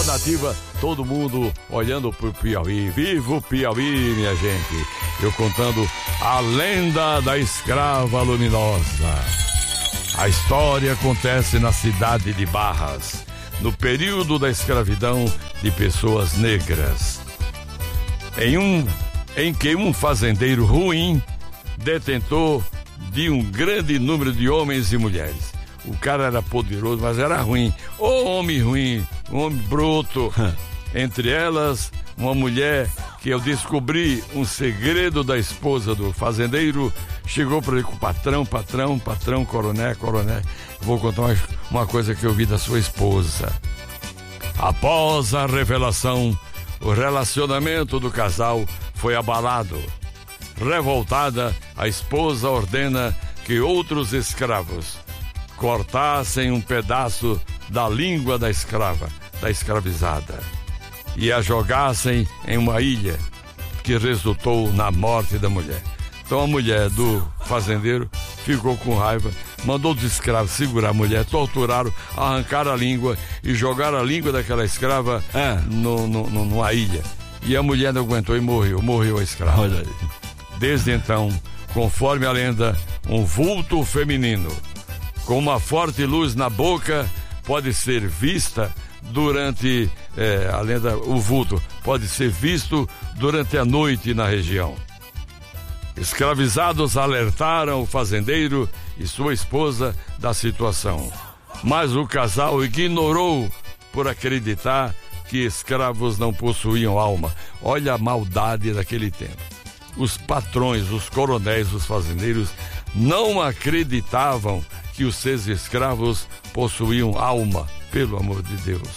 Nativa, todo mundo olhando pro Piauí. Viva o Piauí, minha gente. Eu contando a lenda da escrava luminosa. A história acontece na cidade de Barras, no período da escravidão de pessoas negras. Em que um fazendeiro ruim, detentor de um grande número de homens e mulheres. O cara era poderoso, mas era ruim. Ô homem ruim, um homem bruto. Entre elas, uma mulher que, ao descobrir um segredo da esposa do fazendeiro, chegou para ele com patrão, coronel. Vou contar uma coisa que eu vi da sua esposa. Após a revelação, o relacionamento do casal foi abalado. Revoltada, a esposa ordena que outros escravos cortassem um pedaço da língua da escravizada, e a jogassem em uma ilha, que resultou na morte da mulher. Então a mulher do fazendeiro ficou com raiva, mandou os escravos segurar a mulher, torturaram, arrancaram a língua e jogaram a língua daquela escrava numa ilha. E a mulher não aguentou e morreu a escrava. Olha aí. Desde então, conforme a lenda, um vulto feminino com uma forte luz na boca pode ser vista durante a lenda, o vulto pode ser visto durante a noite na região. Escravizados alertaram o fazendeiro e sua esposa da situação, mas o casal ignorou por acreditar que escravos não possuíam alma. Olha a maldade daquele tempo. Os patrões, os coronéis, os fazendeiros não acreditavam que os seus escravos possuíam alma, pelo amor de Deus.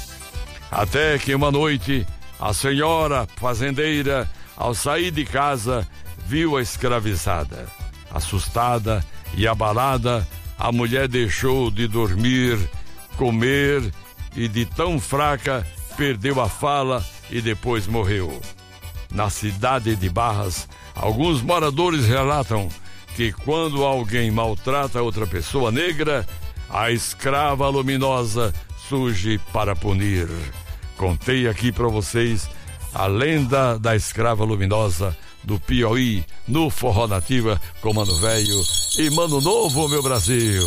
Até que uma noite, a senhora fazendeira, ao sair de casa, viu a escravizada. Assustada e abalada, a mulher deixou de dormir, comer e, de tão fraca, perdeu a fala e depois morreu. Na cidade de Barras, alguns moradores relatam que quando alguém maltrata outra pessoa negra, a escrava luminosa surge para punir. Contei aqui para vocês a lenda da escrava luminosa do Piauí, no Forró Nativa, com Mano Velho e Mano Novo, meu Brasil.